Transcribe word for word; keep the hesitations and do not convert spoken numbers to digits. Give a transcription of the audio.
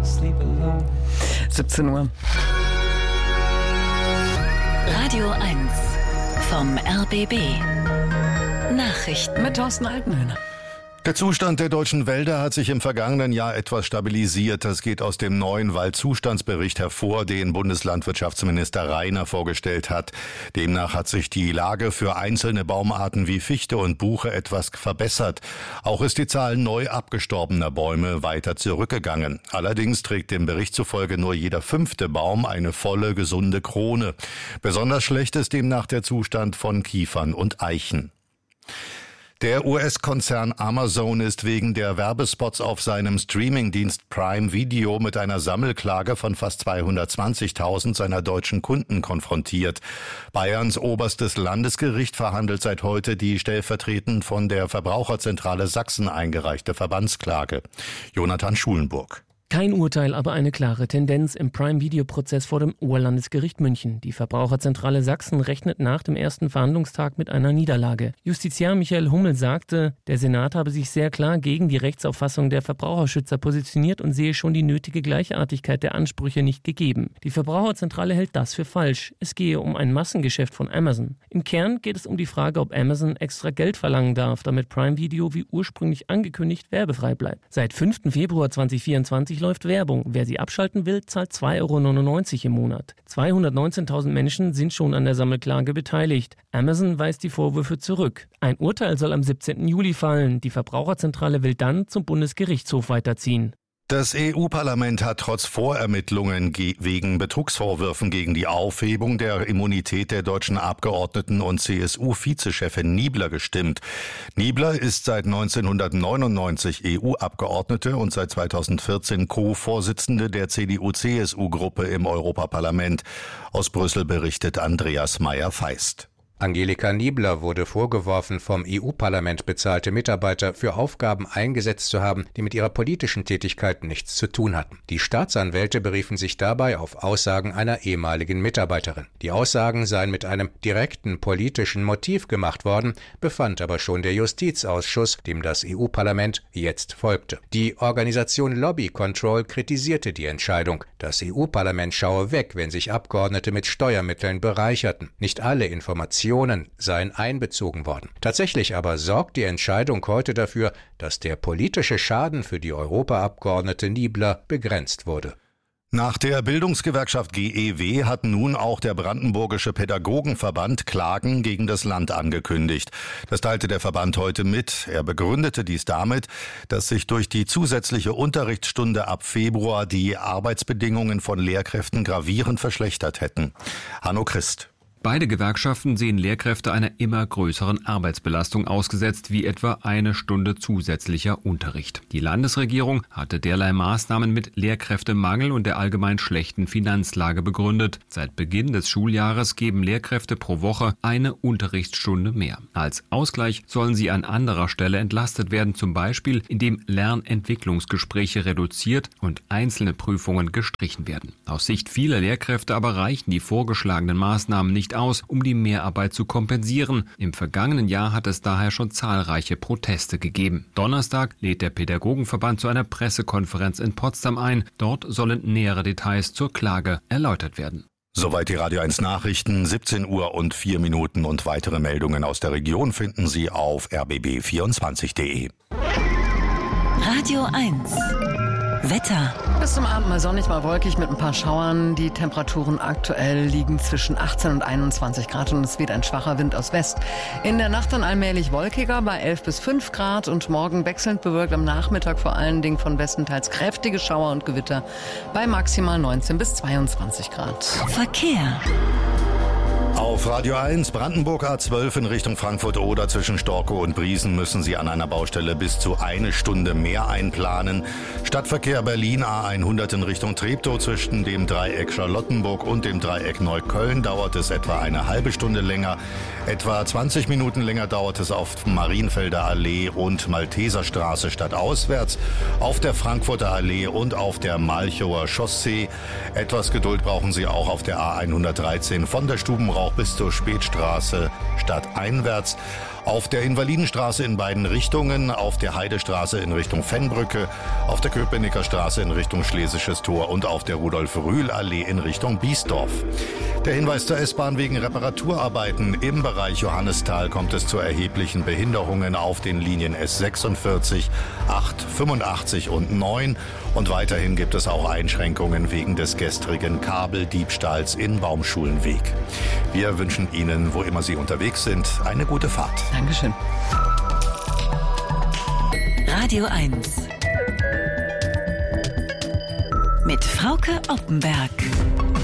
siebzehn Uhr. Radio eins vom R B B. Nachrichten mit Thorsten Altenhöhner. Der Zustand der deutschen Wälder hat sich im vergangenen Jahr etwas stabilisiert. Das geht aus dem neuen Waldzustandsbericht hervor, den Bundeslandwirtschaftsminister Rainer vorgestellt hat. Demnach hat sich die Lage für einzelne Baumarten wie Fichte und Buche etwas verbessert. Auch ist die Zahl neu abgestorbener Bäume weiter zurückgegangen. Allerdings trägt dem Bericht zufolge nur jeder fünfte Baum eine volle, gesunde Krone. Besonders schlecht ist demnach der Zustand von Kiefern und Eichen. Der U S-Konzern Amazon ist wegen der Werbespots auf seinem Streamingdienst Prime Video mit einer Sammelklage von fast zweihundertzwanzigtausend seiner deutschen Kunden konfrontiert. Bayerns oberstes Landesgericht verhandelt seit heute die stellvertretend von der Verbraucherzentrale Sachsen eingereichte Verbandsklage. Jonathan Schulenburg. Kein Urteil, aber eine klare Tendenz im Prime-Video-Prozess vor dem Oberlandesgericht München. Die Verbraucherzentrale Sachsen rechnet nach dem ersten Verhandlungstag mit einer Niederlage. Justiziar Michael Hummel sagte, der Senat habe sich sehr klar gegen die Rechtsauffassung der Verbraucherschützer positioniert und sehe schon die nötige Gleichartigkeit der Ansprüche nicht gegeben. Die Verbraucherzentrale hält das für falsch. Es gehe um ein Massengeschäft von Amazon. Im Kern geht es um die Frage, ob Amazon extra Geld verlangen darf, damit Prime Video wie ursprünglich angekündigt werbefrei bleibt. Seit fünften Februar zweitausendvierundzwanzig läuft Werbung. Wer sie abschalten will, zahlt zwei Euro neunundneunzig im Monat. zweihundertneunzehntausend Menschen sind schon an der Sammelklage beteiligt. Amazon weist die Vorwürfe zurück. Ein Urteil soll am siebzehnten Juli fallen. Die Verbraucherzentrale will dann zum Bundesgerichtshof weiterziehen. Das E U-Parlament hat trotz Vorermittlungen ge- wegen Betrugsvorwürfen gegen die Aufhebung der Immunität der deutschen Abgeordneten und C S U-Vizechefin Niebler gestimmt. Niebler ist seit neunzehnhundertneunundneunzig E U-Abgeordnete und seit zweitausendvierzehn Co-Vorsitzende der C D U-C S U-Gruppe im Europaparlament. Aus Brüssel berichtet Andreas Meyer-Feist. Angelika Niebler wurde vorgeworfen, vom E U-Parlament bezahlte Mitarbeiter für Aufgaben eingesetzt zu haben, die mit ihrer politischen Tätigkeit nichts zu tun hatten. Die Staatsanwälte beriefen sich dabei auf Aussagen einer ehemaligen Mitarbeiterin. Die Aussagen seien mit einem direkten politischen Motiv gemacht worden, befand aber schon der Justizausschuss, dem das E U-Parlament jetzt folgte. Die Organisation Lobby Control kritisierte die Entscheidung. Das E U-Parlament schaue weg, wenn sich Abgeordnete mit Steuermitteln bereicherten. Nicht alle Informationen seien einbezogen worden. Tatsächlich aber sorgt die Entscheidung heute dafür, dass der politische Schaden für die Europaabgeordnete Niebler begrenzt wurde. Nach der Bildungsgewerkschaft G E W hat nun auch der Brandenburgische Pädagogenverband Klagen gegen das Land angekündigt. Das teilte der Verband heute mit. Er begründete dies damit, dass sich durch die zusätzliche Unterrichtsstunde ab Februar die Arbeitsbedingungen von Lehrkräften gravierend verschlechtert hätten. Hanno Christ. Beide Gewerkschaften sehen Lehrkräfte einer immer größeren Arbeitsbelastung ausgesetzt, wie etwa eine Stunde zusätzlicher Unterricht. Die Landesregierung hatte derlei Maßnahmen mit Lehrkräftemangel und der allgemein schlechten Finanzlage begründet. Seit Beginn des Schuljahres geben Lehrkräfte pro Woche eine Unterrichtsstunde mehr. Als Ausgleich sollen sie an anderer Stelle entlastet werden, zum Beispiel indem Lernentwicklungsgespräche reduziert und einzelne Prüfungen gestrichen werden. Aus Sicht vieler Lehrkräfte aber reichen die vorgeschlagenen Maßnahmen nicht aus, um die Mehrarbeit zu kompensieren. Im vergangenen Jahr hat es daher schon zahlreiche Proteste gegeben. Donnerstag lädt der Pädagogenverband zu einer Pressekonferenz in Potsdam ein. Dort sollen nähere Details zur Klage erläutert werden. Soweit die Radio eins Nachrichten, siebzehn Uhr und vier Minuten, und weitere Meldungen aus der Region finden Sie auf r b b vierundzwanzig punkt d e. Radio eins Wetter. Bis zum Abend mal sonnig, mal wolkig mit ein paar Schauern. Die Temperaturen aktuell liegen zwischen achtzehn und einundzwanzig Grad und es weht ein schwacher Wind aus West. In der Nacht dann allmählich wolkiger bei elf bis fünf Grad und morgen wechselnd bewölkt, am Nachmittag vor allen Dingen von Westen teils kräftige Schauer und Gewitter bei maximal neunzehn bis zweiundzwanzig Grad. Verkehr. Auf Radio eins, Brandenburg A zwölf in Richtung Frankfurt-Oder zwischen Storkow und Briesen müssen Sie an einer Baustelle bis zu eine Stunde mehr einplanen. Stadtverkehr Berlin A hundert in Richtung Treptow zwischen dem Dreieck Charlottenburg und dem Dreieck Neukölln dauert es etwa eine halbe Stunde länger. Etwa zwanzig Minuten länger dauert es auf Marienfelder Allee und Malteserstraße stadtauswärts, auf der Frankfurter Allee und auf der Malchower Chaussee. Etwas Geduld brauchen Sie auch auf der A hundertdreizehn von der Stubenrauch bis zur Spätstraße stadteinwärts. Auf der Invalidenstraße in beiden Richtungen, auf der Heidestraße in Richtung Fennbrücke, auf der Köpenicker Straße in Richtung Schlesisches Tor und auf der Rudolf-Rühl-Allee in Richtung Biesdorf. Der Hinweis zur S-Bahn wegen Reparaturarbeiten. Im Bereich Johannisthal kommt es zu erheblichen Behinderungen auf den Linien S sechsundvierzig, acht, fünfundachtzig und neun. Und weiterhin gibt es auch Einschränkungen wegen des gestrigen Kabeldiebstahls in Baumschulenweg. Wir wünschen Ihnen, wo immer Sie unterwegs sind, eine gute Fahrt. Dankeschön. Radio eins mit Frauke Oppenberg.